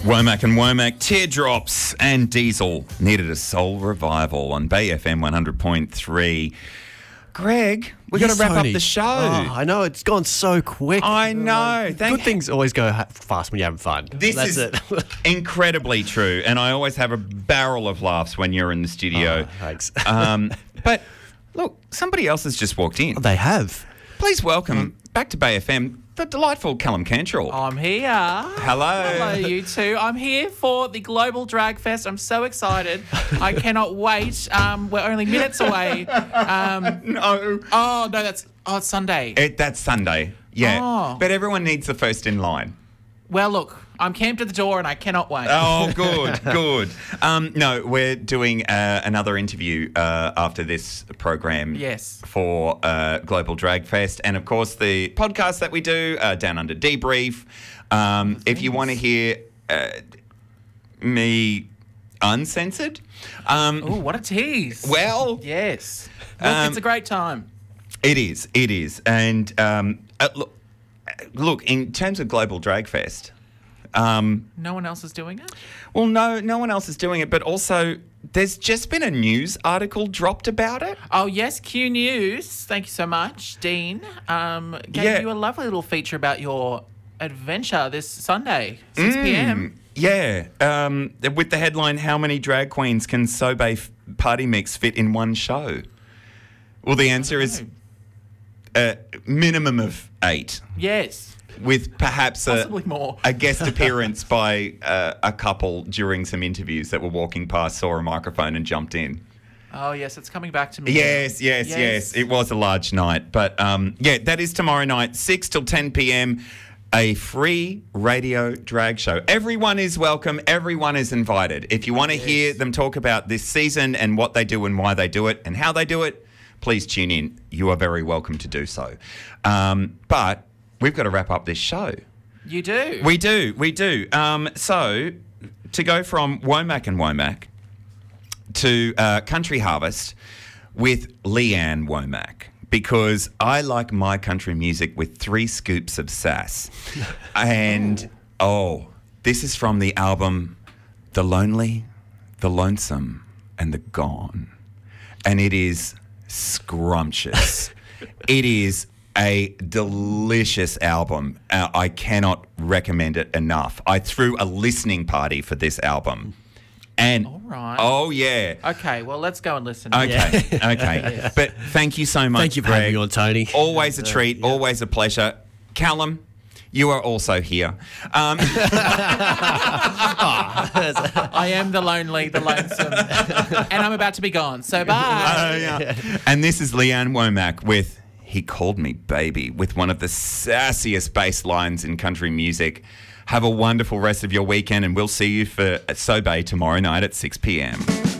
Womack and Womack, Teardrops and Diesel needed a soul revival on Bay FM 100.3. Greg, we've got to wrap up the show. Oh, I know, it's gone so quick. I know. Good things always go fast when you're having fun. That's it. Incredibly true, and I always have a barrel of laughs when you're in the studio. Thanks. But look, somebody else has just walked in. They have. Please welcome back to Bay FM the delightful Callum Cantrell. I'm here. Hello. Hello, you two. I'm here for the Global Drag Fest. I'm so excited. I cannot wait. We're only minutes away. No. Oh, no, it's Sunday. That's Sunday. Yeah. Oh. But everyone needs the first in line. Well, look, I'm camped at the door and I cannot wait. Oh, good, good. No, we're doing another interview after this program. Yes. For Global Drag Fest. And, of course, the podcast that we do, Down Under Debrief. If you want to hear me uncensored. Oh, what a tease. Well. Yes. Look, it's a great time. It is, it is. And, look, in terms of Global Drag Fest... no one else is doing it? Well, no one else is doing it, but also there's just been a news article dropped about it. Oh, yes, Q News. Thank you so much, Dean. Gave you a lovely little feature about your adventure this Sunday, 6 p.m. Yeah, with the headline, "How many drag queens can Sobe Party Mix fit in one show?" Well, the answer is a minimum of 8. Yes. With perhaps possibly more. A guest appearance by a couple during some interviews that were walking past, saw a microphone and jumped in. Oh, yes, it's coming back to me. Yes. It was a large night. But, that is tomorrow night, 6 till 10 p.m, a free radio drag show. Everyone is welcome. Everyone is invited. If you want to hear them talk about this season and what they do and why they do it and how they do it, please tune in. You are very welcome to do so. But... we've got to wrap up this show. You do? We do. So, to go from Womack and Womack to Country Harvest with Leanne Womack, because I like my country music with 3 scoops of sass. And, this is from the album The Lonely, The Lonesome, and The Gone. And it is scrumptious. It is a delicious album. I cannot recommend it enough. I threw a listening party for this album. And all right. Oh, yeah. Okay, well, let's go and listen. Okay, okay. Yes. But thank you so much, Thank you for having me on, Tony. Always a treat, always a pleasure. Callum, you are also here. I am the lonely, the lonesome, and I'm about to be gone, so bye. Yeah. And this is Leanne Womack with "He Called Me Baby," with one of the sassiest bass lines in country music. Have a wonderful rest of your weekend, and we'll see you for Sobe tomorrow night at 6 p.m.